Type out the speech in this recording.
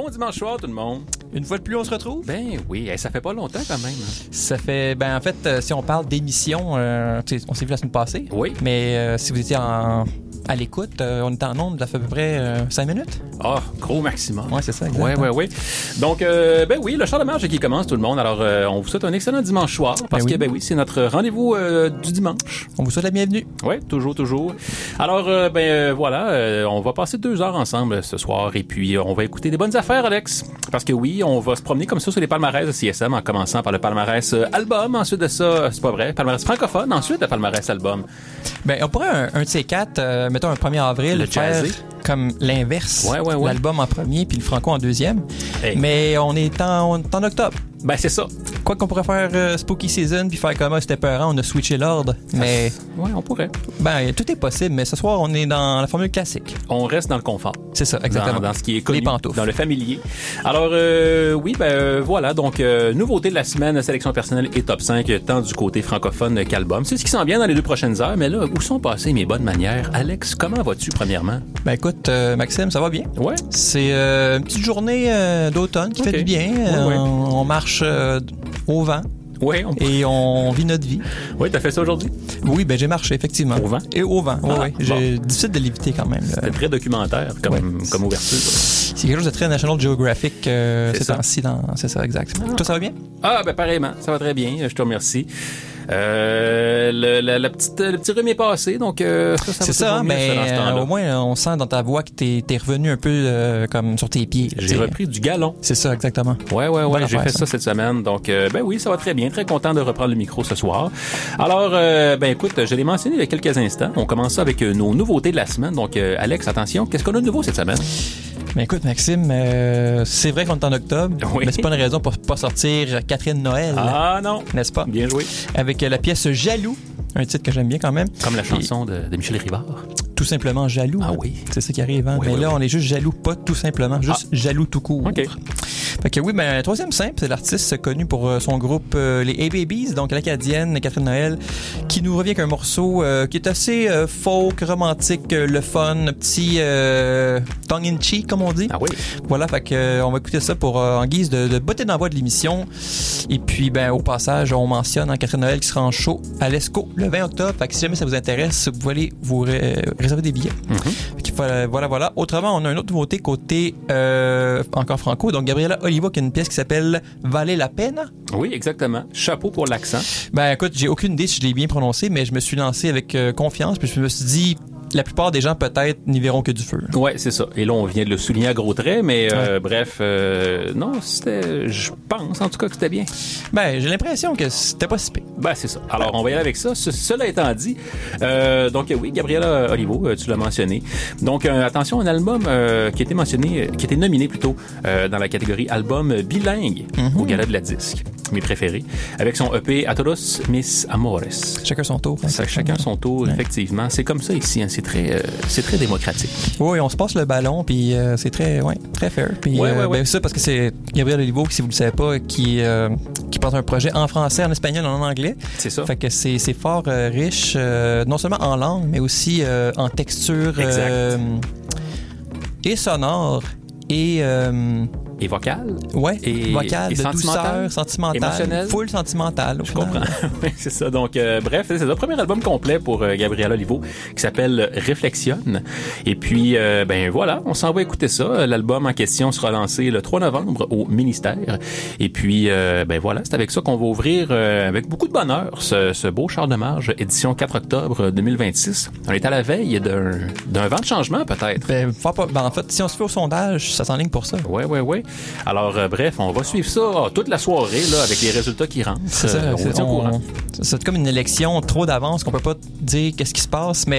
dimanche soir, tout le monde. Une fois de plus, on se retrouve? Ben oui, ça fait pas longtemps quand même. Hein. Ça fait... Ben en fait, si on parle d'émission, on s'est vu la semaine passée. Oui. Mais si vous étiez à l'écoute, on était en nombre d'à peu près 5 minutes. Ah, gros maximum. Oui, c'est ça, exactement. Oui. Donc, ben oui, le char de marche qui commence, tout le monde. Alors, on vous souhaite un excellent dimanche soir parce que, ben oui, c'est notre rendez-vous du dimanche. On vous souhaite la bienvenue. Oui, toujours. Alors, voilà, on va passer 2 heures ensemble ce soir et puis on va écouter des bonnes affaires, Alex. Parce que oui, on va se promener comme ça sur les palmarès de CSM en commençant par le palmarès album. Ensuite de ça, c'est pas vrai, palmarès francophone. Ensuite, le palmarès album. Ben, on pourrait un de ces quatre, mettons un 1er avril, le faire jazzé. Comme l'inverse. Ouais. L'album en premier puis le franco en deuxième. Hey. Mais on est en octobre. Ben, c'est ça. Quoi qu'on pourrait faire Spooky Season puis faire comme c'était peurant, on a switché l'ordre. Mais. Ouais, on pourrait. Ben, tout est possible, mais ce soir, on est dans la formule classique. On reste dans le confort. C'est ça, exactement. Dans ce qui est connu. Les pantoufles. Dans le familier. Alors, oui, voilà. Donc, nouveauté de la semaine, sélection personnelle et top 5, tant du côté francophone qu'album. C'est ce qui s'en vient dans les 2 prochaines heures. Mais là, où sont passées mes bonnes manières? Alex, comment vas-tu, premièrement? Ben, écoute, Maxime, ça va bien. Ouais. C'est une petite journée d'automne qui fait du bien. Ouais. On marche au vent. Oui, et on vit notre vie. Oui, t'as fait ça aujourd'hui? Oui, ben j'ai marché, effectivement. Au vent? Et au vent, oui. J'ai difficile de l'éviter quand même. C'était très documentaire comme ouverture. C'est quelque chose de très National Geographic ces temps-ci. C'est ça, exact. Toi, ça va bien? Ah, ben pareillement. Ça va très bien. Je te remercie. Le petit rhume est passé, donc ça c'est ça, mais au moins on sent dans ta voix que t'es revenu un peu comme sur tes pieds. J'ai repris du galon. C'est ça, exactement. Ouais, j'ai fait ça cette semaine, donc ben oui, ça va très bien, très content de reprendre le micro ce soir. Alors, ben écoute, je l'ai mentionné il y a quelques instants, on commence ça avec nos nouveautés de la semaine, donc Alex, attention, qu'est-ce qu'on a de nouveau cette semaine? Mais écoute, Maxime, c'est vrai qu'on est en octobre, mais c'est pas une raison pour pas sortir Catherine Noël. Ah non! N'est-ce pas? Bien joué. Avec la pièce Jaloux, un titre que j'aime bien quand même. Comme la chanson de Michel Rivard. Tout simplement jaloux. Ah oui. C'est ça qui arrive, hein? Mais là, on est juste jaloux, pas tout simplement, juste jaloux tout court. OK. Fait que oui, ben, troisième simple, c'est l'artiste connu pour son groupe les A-Babies, donc l'acadienne Catherine Noël, qui nous revient avec un morceau qui est assez folk, romantique, le fun, petit tongue-in-cheek, comme on dit. Ah oui. Voilà, fait que on va écouter ça pour en guise de botter d'envoi de l'émission. Et puis, ben, au passage, on mentionne Catherine Noël qui sera en show à l'ESCO le 20 octobre. Fait que si jamais ça vous intéresse, vous pouvez aller vous réserver des billets. Voilà. Autrement, on a une autre nouveauté côté encore franco. Donc, Gabriela Olivo qui a une pièce qui s'appelle Valer la peine. Oui, exactement. Chapeau pour l'accent. Ben, écoute, j'ai aucune idée si je l'ai bien prononcé, mais je me suis lancé avec confiance. Puis je me suis dit, la plupart des gens, peut-être, n'y verront que du feu. Ouais, c'est ça. Et là, on vient de le souligner à gros traits, mais bref, non, c'était... Je pense, en tout cas, que c'était bien. Ben, j'ai l'impression que c'était pas si pire. Ben, c'est ça. Alors, on va y aller avec ça. Cela étant dit, donc oui, Gabriela Olivo, tu l'as mentionné. Donc, attention, un album qui a été mentionné, qui a été nominé plutôt dans la catégorie album bilingue au Gala de la Disque, mes préférés, avec son EP A Todos Mis Amores. Chacun son tour. Chacun son tour, effectivement. C'est comme ça ici, hein. C'est très démocratique. Oui, on se passe le ballon, puis c'est très fair. Puis ben, ça, parce que c'est Gabriel Olivo, si vous le savez pas, qui porte un projet en français, en espagnol, en anglais. C'est ça. Fait que c'est fort riche, non seulement en langue, mais aussi en texture et sonore et vocal. Ouais, et vocal, et de sentimental, douceur, sentimentale, émotionnel. full sentimental. Je comprends. Oui, c'est ça. Donc, bref, c'est le premier album complet pour Gabriela Olivo qui s'appelle Réflexionne. Et puis, ben voilà, on s'en va écouter ça. L'album en question sera lancé le 3 novembre au Ministère. Et puis, ben voilà, c'est avec ça qu'on va ouvrir avec beaucoup de bonheur ce beau char de marge, édition 4 octobre 2026. On est à la veille d'un vent de changement, peut-être. Ben, en fait, si on se fait au sondage, ça s'enligne pour ça. Oui. Alors, bref, on va suivre ça toute la soirée là, avec les résultats qui rentrent. C'est ça, on tient au courant. C'est comme une élection trop d'avance qu'on peut pas dire qu'est-ce qui se passe, mais